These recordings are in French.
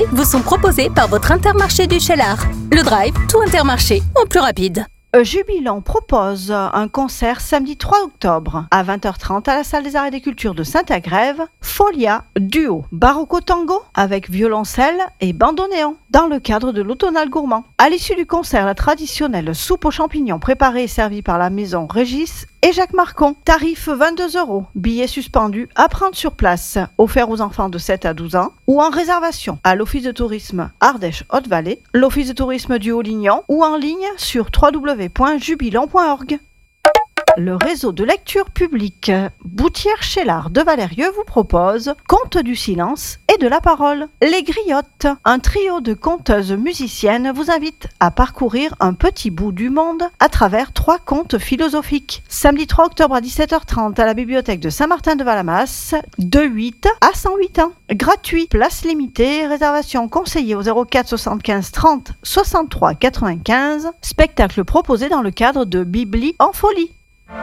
vous sont proposés par votre Intermarché du Cheylard. Le Drive, tout Intermarché, en plus rapide. Jubilant propose un concert samedi 3 octobre à 20h30 à la salle des Arts et des Cultures de Saint-Agrève. Folia duo Barocco Tango avec violoncelle et bandoneon dans le cadre de l'Automnal Gourmand. À l'issue du concert, la traditionnelle soupe aux champignons préparée et servie par la maison Régis et Jacques Marcon. Tarif 22 €. Billets suspendus à prendre sur place. Offert aux enfants de 7 à 12 ans ou en réservation à l'Office de tourisme Ardèche-Haute-Vallée, l'Office de tourisme du Haut-Lignon ou en ligne sur www.jubilant.org. Le réseau de lecture publique Boutière-Cheylard de Valérieux vous propose Contes du silence et de la parole. Les Griottes, un trio de conteuses musiciennes vous invite à parcourir un petit bout du monde à travers 3 contes philosophiques. Samedi 3 octobre à 17h30 à la bibliothèque de Saint-Martin-de-Valamas, de 8 à 108 ans. Gratuit, place limitée, réservation conseillée au 04 75 30 63 95. Spectacle proposé dans le cadre de Bibli en folie.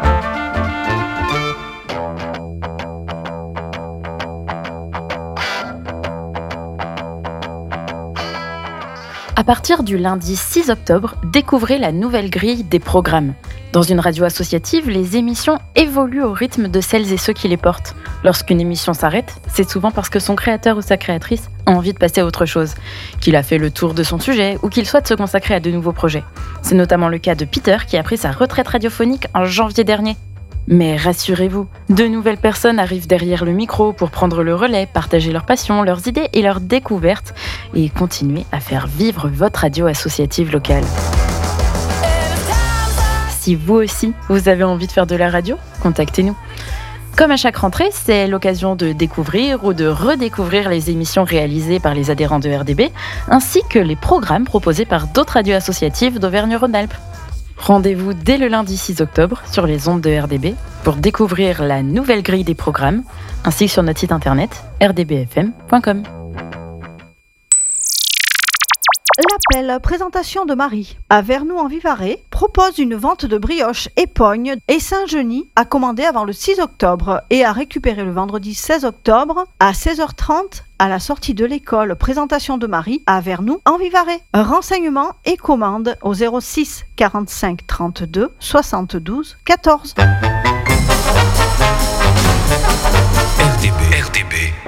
À partir du lundi 6 octobre, découvrez la nouvelle grille des programmes. Dans une radio associative, les émissions évoluent au rythme de celles et ceux qui les portent. Lorsqu'une émission s'arrête, c'est souvent parce que son créateur ou sa créatrice a envie de passer à autre chose, qu'il a fait le tour de son sujet ou qu'il souhaite se consacrer à de nouveaux projets. C'est notamment le cas de Peter qui a pris sa retraite radiophonique en janvier dernier. Mais rassurez-vous, de nouvelles personnes arrivent derrière le micro pour prendre le relais, partager leurs passions, leurs idées et leurs découvertes et continuer à faire vivre votre radio associative locale. Si vous aussi, vous avez envie de faire de la radio, contactez-nous. Comme à chaque rentrée, c'est l'occasion de découvrir ou de redécouvrir les émissions réalisées par les adhérents de RDB, ainsi que les programmes proposés par d'autres radios associatives d'Auvergne-Rhône-Alpes. Rendez-vous dès le lundi 6 octobre sur les ondes de RDB pour découvrir la nouvelle grille des programmes, ainsi que sur notre site internet rdbfm.com. L'appel présentation de Marie à Vernoux-en-Vivarais propose une vente de brioches Épogne et Saint-Genis à commander avant le 6 octobre et à récupérer le vendredi 16 octobre à 16h30 à la sortie de l'école présentation de Marie à Vernoux-en-Vivarais. Renseignements et commandes au 06 45 32 72 14. RDB.